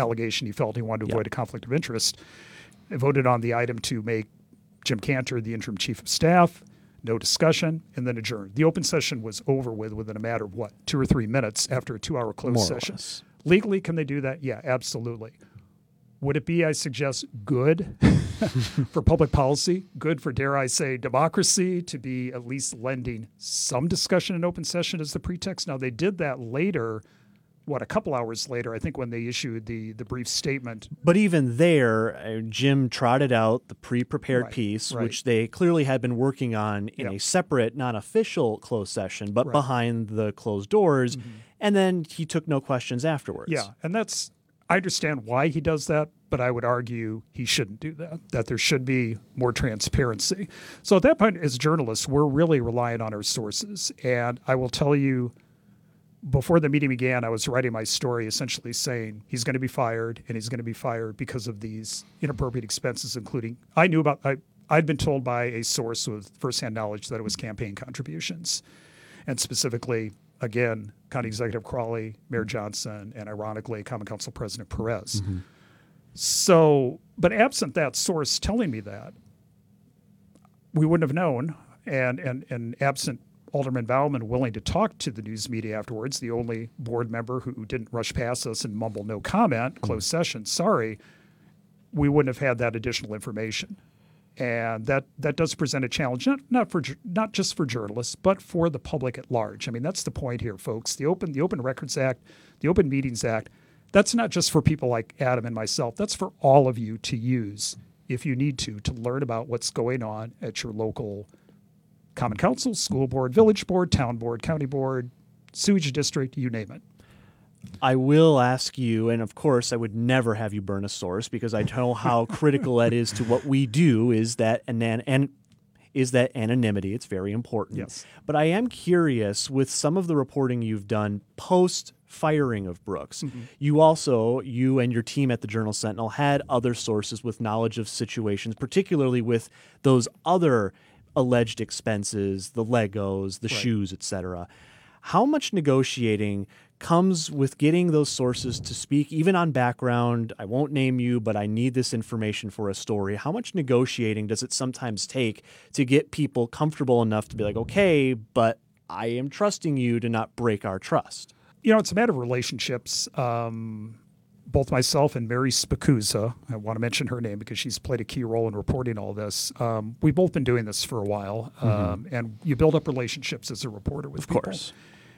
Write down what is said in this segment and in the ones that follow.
allegation he felt he wanted to Yep. avoid a conflict of interest. They voted on the item to make Jim Cantor the interim chief of staff, no discussion, and then adjourned. The open session was over with within a matter of, 2 or 3 minutes after a 2-hour closed More or session. less. Legally, can they do that? Yeah, absolutely. Would it be, I suggest, good for public policy, good for, dare I say, democracy, to be at least lending some discussion in open session as the pretext? Now, they did that later, a couple hours later, I think, when they issued the brief statement. But even there, Jim trotted out the pre-prepared Right, piece, right. which they clearly had been working on in Yep. a separate, non-official closed session, but Right. behind the closed doors. And then he took no questions afterwards. Yeah, and I understand why he does that, but I would argue he shouldn't do that there should be more transparency. So at that point, as journalists, we're really relying on our sources. And I will tell you, before the meeting began, I was writing my story essentially saying he's going to be fired, and he's going to be fired because of these inappropriate expenses, including, I'd been told by a source with firsthand knowledge that it was campaign contributions. And specifically, again, County Executive Crawley, Mayor Johnson, and ironically, Common Council President Perez. So, but absent that source telling me that, we wouldn't have known. And absent Alderman Bauman willing to talk to the news media afterwards, the only board member who didn't rush past us and mumble no comment, closed session, sorry, we wouldn't have had that additional information. And that does present a challenge, not just for journalists, but for the public at large. I mean, that's the point here, folks. The Open Records Act, the Open Meetings Act, that's not just for people like Adam and myself. That's for all of you to use if you need to learn about what's going on at your local common council, school board, village board, town board, county board, sewage district, you name it. I will ask you, and of course I would never have you burn a source because I know how critical that is to what we do, is that anonymity. It's very important. Yes. But I am curious, with some of the reporting you've done post firing of Brooks, you and your team at the Journal Sentinel had other sources with knowledge of situations, particularly with those other alleged expenses, the Legos, the shoes, etc. How much negotiating comes with getting those sources to speak, even on background? I won't name you, but I need this information for a story. How much negotiating does it sometimes take to get people comfortable enough to be like, okay, but I am trusting you to not break our trust? It's a matter of relationships. Both myself and Mary Spicuzza, I want to mention her name because she's played a key role in reporting all this. We've both been doing this for a while, and you build up relationships as a reporter with people. Of course.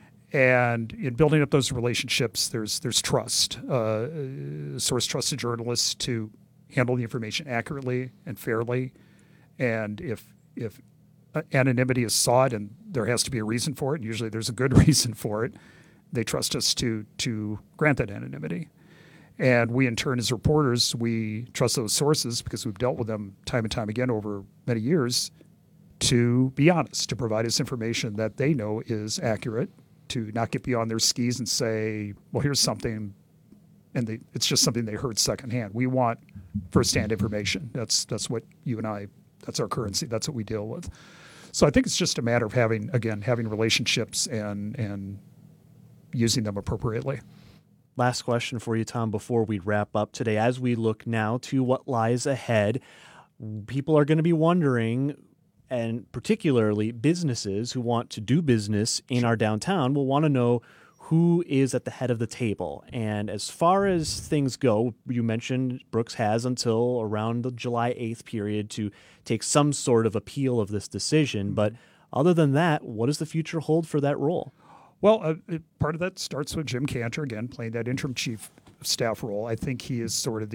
And in building up those relationships, there's trust. Source trusted journalists to handle the information accurately and fairly. And if anonymity is sought, and there has to be a reason for it, and usually there's a good reason for it, they trust us to grant that anonymity. And we, in turn, as reporters, we trust those sources because we've dealt with them time and time again over many years to be honest, to provide us information that they know is accurate, to not get beyond their skis and say, well, here's something, and it's just something they heard secondhand. We want firsthand information. That's what you and I, that's our currency. That's what we deal with. So I think it's just a matter of having relationships and using them appropriately. Last question for you, Tom, before we wrap up today. As we look now to what lies ahead, people are going to be wondering, and particularly businesses who want to do business in our downtown will want to know who is at the head of the table. And as far as things go, you mentioned Brooks has until around the July 8th period to take some sort of appeal of this decision. But other than that, what does the future hold for that role? Well, part of that starts with Jim Cantor, again, playing that interim chief of staff role. I think he is sort of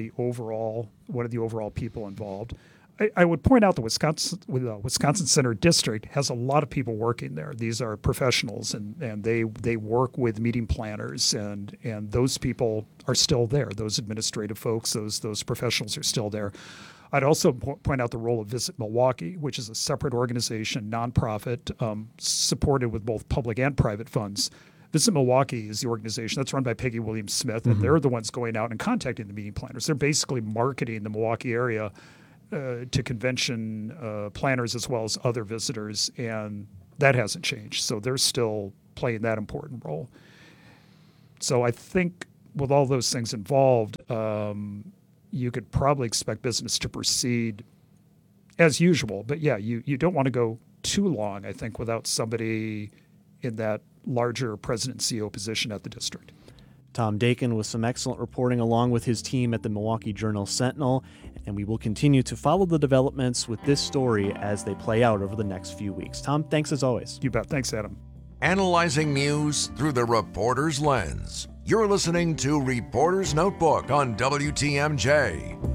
one of the overall people involved. I would point out the Wisconsin Center District has a lot of people working there. These are professionals, and they work with meeting planners, and those people are still there. Those administrative folks, those professionals are still there. I'd also point out the role of Visit Milwaukee, which is a separate organization, nonprofit, supported with both public and private funds. Visit Milwaukee is the organization that's run by Peggy Williams-Smith, and they're the ones going out and contacting the meeting planners. They're basically marketing the Milwaukee area to convention planners as well as other visitors, and that hasn't changed. So they're still playing that important role. So I think with all those things involved, you could probably expect business to proceed as usual. But yeah, you don't want to go too long, I think, without somebody in that larger president CEO position at the district. Tom Dakin with some excellent reporting along with his team at the Milwaukee Journal-Sentinel, and we will continue to follow the developments with this story as they play out over the next few weeks. Tom, thanks as always. You bet. Thanks, Adam. Analyzing news through the reporter's lens. You're listening to Reporter's Notebook on WTMJ.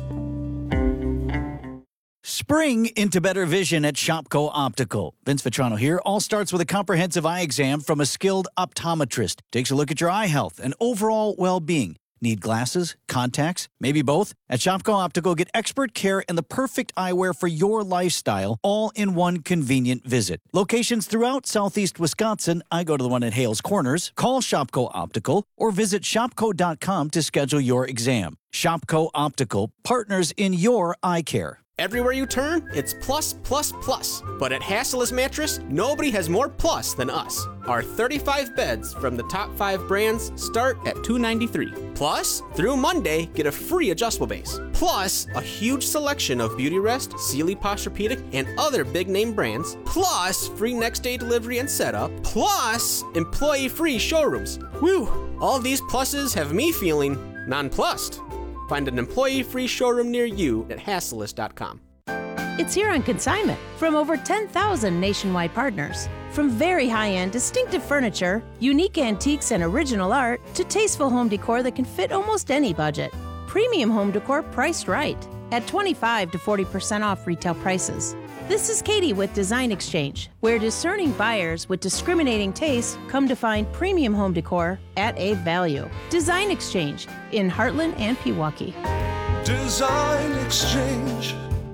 Spring into better vision at Shopko Optical. Vince Vitrano here. All starts with a comprehensive eye exam from a skilled optometrist. Takes a look at your eye health and overall well-being. Need glasses, contacts, maybe both? At Shopko Optical, get expert care and the perfect eyewear for your lifestyle, all in one convenient visit. Locations throughout southeast Wisconsin. I go to the one at Hales Corners. Call Shopko Optical or visit shopko.com to schedule your exam. Shopko Optical, partners in your eye care. Everywhere you turn, it's plus, plus, plus. But at Hassellus Mattress, nobody has more plus than us. Our 35 beds from the top 5 brands start at $293. Plus, through Monday, get a free adjustable base. Plus, a huge selection of Beautyrest, Sealy Posturepedic, and other big-name brands. Plus, free next-day delivery and setup. Plus, employee-free showrooms. Whew! All these pluses have me feeling nonplussed. Find an employee-free showroom near you at Hassellus.com. It's here on consignment from over 10,000 nationwide partners. From very high-end, distinctive furniture, unique antiques and original art, to tasteful home decor that can fit almost any budget. Premium home decor priced right at 25 to 40% off retail prices. This is Katie with Design Exchange, where discerning buyers with discriminating taste come to find premium home decor at a value. Design Exchange in Heartland and Pewaukee. Design Exchange.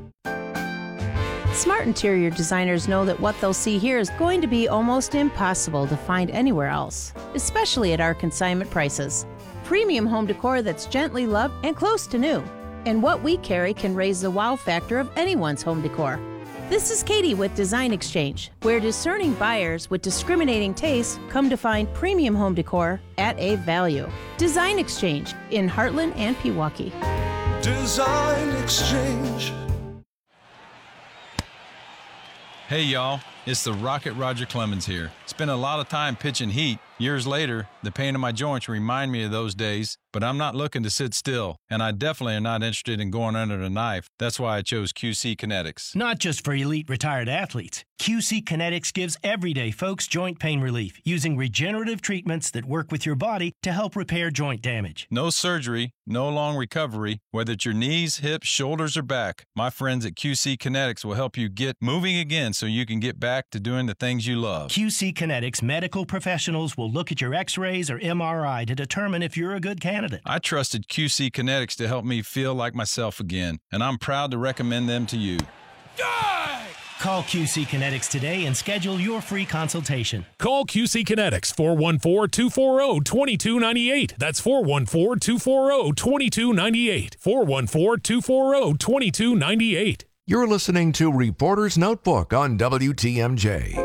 Smart interior designers know that what they'll see here is going to be almost impossible to find anywhere else, especially at our consignment prices. Premium home decor that's gently loved and close to new. And what we carry can raise the wow factor of anyone's home decor. This is Katie with Design Exchange, where discerning buyers with discriminating taste come to find premium home decor at a value. Design Exchange in Heartland and Pewaukee. Design Exchange. Hey y'all, it's the Rocket Roger Clemens here. Spent a lot of time pitching heat. Years later, the pain in my joints remind me of those days, but I'm not looking to sit still, and I definitely am not interested in going under the knife. That's why I chose QC Kinetics. Not just for elite retired athletes. QC Kinetics gives everyday folks joint pain relief using regenerative treatments that work with your body to help repair joint damage. No surgery, no long recovery, whether it's your knees, hips, shoulders, or back. My friends at QC Kinetics will help you get moving again so you can get back to doing the things you love. QC Kinetics medical professionals will look at your x-rays or MRI to determine if you're a good candidate. I trusted QC Kinetics to help me feel like myself again, and I'm proud to recommend them to you. Call QC Kinetics today and schedule your free consultation. Call QC Kinetics 414-240-2298. That's 414-240-2298. 414-240-2298. You're listening to Reporter's Notebook on WTMJ.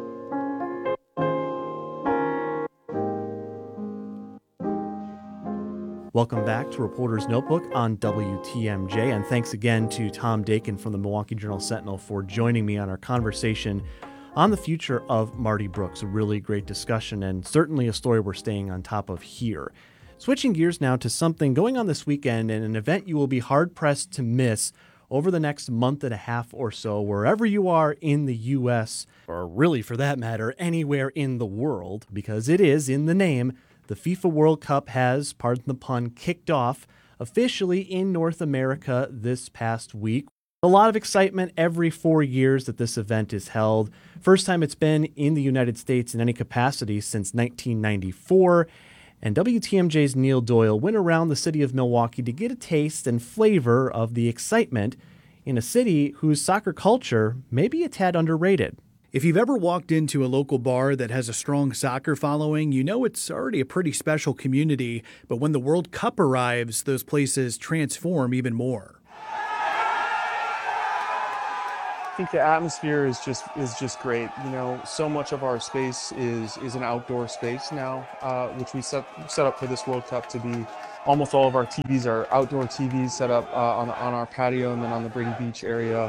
Welcome back to Reporter's Notebook on WTMJ, and thanks again to Tom Dakin from the Milwaukee Journal-Sentinel for joining me on our conversation on the future of Marty Brooks. A really great discussion and certainly a story we're staying on top of here. Switching gears now to something going on this weekend and an event you will be hard-pressed to miss over the next month and a half or so, wherever you are in the U.S., or really for that matter, anywhere in the world, because it is in the name. The FIFA World Cup has, pardon the pun, kicked off officially in North America this past week. A lot of excitement every 4 years that this event is held. First time it's been in the United States in any capacity since 1994. And WTMJ's Neil Doyle went around the city of Milwaukee to get a taste and flavor of the excitement in a city whose soccer culture may be a tad underrated. If you've ever walked into a local bar that has a strong soccer following, you know it's already a pretty special community, but when the World Cup arrives, those places transform even more. think the atmosphere is just great. You know, so much of our space is an outdoor space now, which we set up for this World Cup to be. Almost all of our TVs are outdoor TVs set up on our patio and then on the Brady Beach area.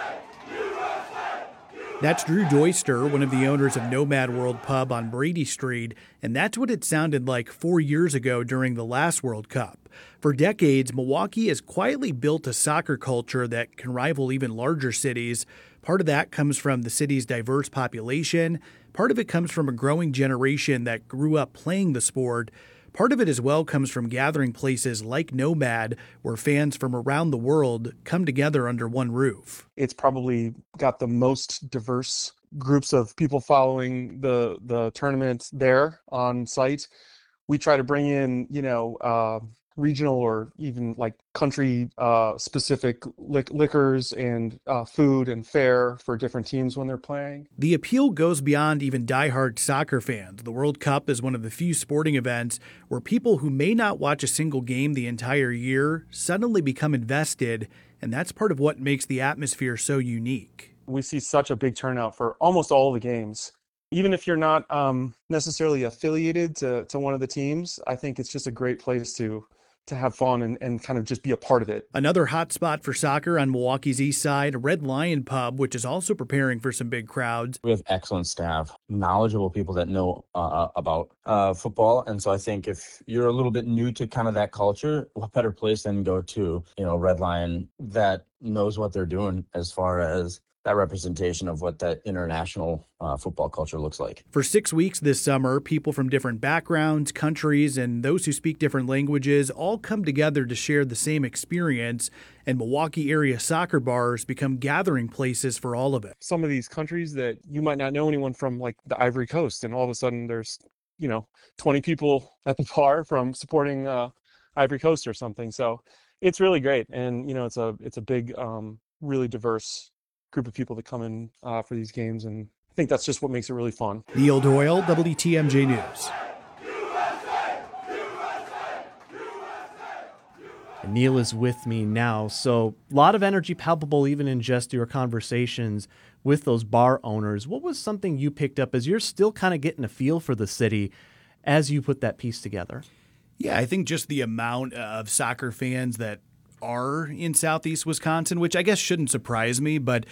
That's Drew Doyster, one of the owners of Nomad World Pub on Brady Street, and that's what it sounded like 4 years ago during the last World Cup. For decades, Milwaukee has quietly built a soccer culture that can rival even larger cities. Part of that comes from the city's diverse population. Part of it comes from a growing generation that grew up playing the sport. Part of it as well comes from gathering places like Nomad, where fans from around the world come together under one roof. It's probably got the most diverse groups of people following the tournament there on site. We try to bring in, regional or even like country specific liquors and food and fare for different teams when they're playing. The appeal goes beyond even diehard soccer fans. The World Cup is one of the few sporting events where people who may not watch a single game the entire year suddenly become invested, and that's part of what makes the atmosphere so unique. We see such a big turnout for almost all the games. Even if you're not necessarily affiliated to one of the teams, I think it's just a great place to have fun and kind of just be a part of it. Another hot spot for soccer on Milwaukee's east side, Red Lion Pub, which is also preparing for some big crowds. We have excellent staff, knowledgeable people that know about football. And so I think if you're a little bit new to kind of that culture, what better place than go to, Red Lion that knows what they're doing as far as that representation of what that international football culture looks like. For 6 weeks this summer, people from different backgrounds, countries, and those who speak different languages all come together to share the same experience, and Milwaukee area soccer bars become gathering places for all of it. Some of these countries that you might not know anyone from, like the Ivory Coast, and all of a sudden there's, 20 people at the bar from supporting Ivory Coast or something. So it's really great. And, it's a big, really diverse group of people that come in for these games, and I think that's just what makes it really fun. Neil Doyle, WTMJ News. And Neil is with me now, so a lot of energy palpable even in just your conversations with those bar owners. What was something you picked up as you're still kind of getting a feel for the city as you put that piece together? Yeah, I think just the amount of soccer fans that are in Southeast Wisconsin, which I guess shouldn't surprise me, but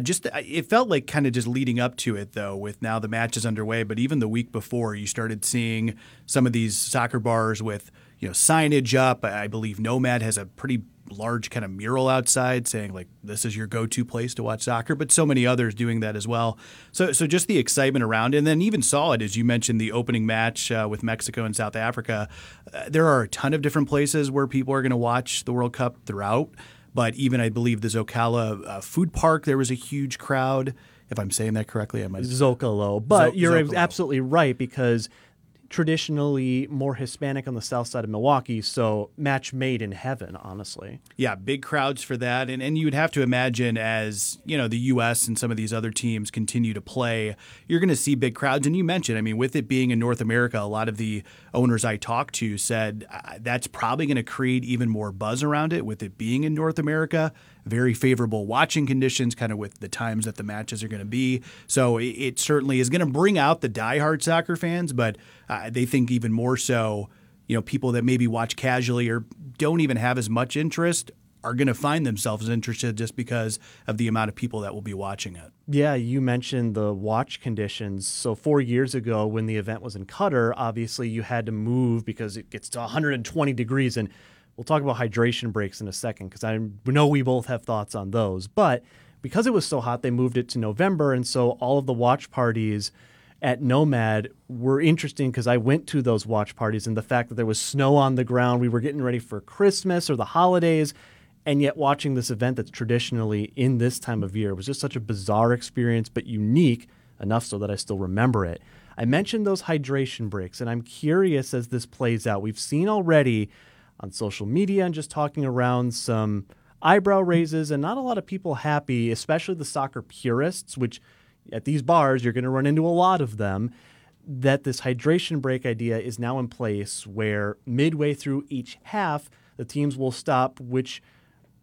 it felt like kind of just leading up to it, though, with now the match is underway. But even the week before, you started seeing some of these soccer bars with signage up. I believe Nomad has a pretty large kind of mural outside saying like this is your go-to place to watch soccer, but so many others doing that as well. So just the excitement around it. And then even saw it, as you mentioned, the opening match with Mexico and South Africa. There are a ton of different places where people are going to watch the World Cup throughout. But even I believe the Zocalo food park, there was a huge crowd. If I'm saying that correctly, I might. Zocalo. But you're absolutely right, because traditionally more Hispanic on the south side of Milwaukee, so match made in heaven, honestly. Yeah, big crowds for that. And you would have to imagine as, the U.S. and some of these other teams continue to play, you're going to see big crowds. And you mentioned, with it being in North America, a lot of the owners I talked to said that's probably going to create even more buzz around it with it being in North America. Very favorable watching conditions, kind of with the times that the matches are going to be. So it certainly is going to bring out the diehard soccer fans, but they think even more so, people that maybe watch casually or don't even have as much interest are going to find themselves interested just because of the amount of people that will be watching it. Yeah, you mentioned the watch conditions. So 4 years ago when the event was in Qatar, obviously you had to move because it gets to 120 degrees, and we'll talk about hydration breaks in a second because I know we both have thoughts on those. But because it was so hot, they moved it to November, and so all of the watch parties at Nomad were interesting because I went to those watch parties, and the fact that there was snow on the ground, we were getting ready for Christmas or the holidays, and yet watching this event that's traditionally in this time of year was just such a bizarre experience, but unique enough so that I still remember it. I mentioned those hydration breaks, and I'm curious as this plays out. We've seen already on social media and just talking around some eyebrow raises and not a lot of people happy, especially the soccer purists, which at these bars, you're going to run into a lot of them, that this hydration break idea is now in place where midway through each half, the teams will stop, which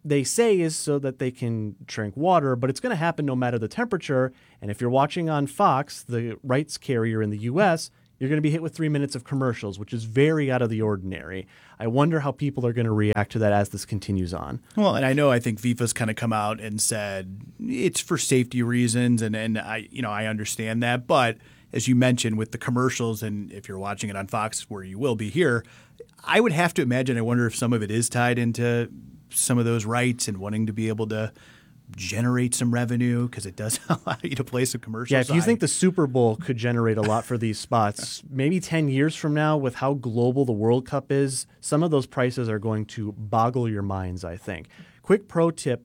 they say is so that they can drink water, but it's going to happen no matter the temperature. And if you're watching on Fox, the rights carrier in the U.S., you're going to be hit with 3 minutes of commercials, which is very out of the ordinary. I wonder how people are going to react to that as this continues on. Well, and I think FIFA's kind of come out and said it's for safety reasons, and I understand that. But as you mentioned with the commercials, and if you're watching it on Fox, where you will be here, I would have to imagine, I wonder if some of it is tied into some of those rights and wanting to be able to generate some revenue, because it does allow you to play some commercials. Yeah, if you think the Super Bowl could generate a lot for these spots, maybe 10 years from now, with how global the World Cup is, some of those prices are going to boggle your minds, I think. Quick pro tip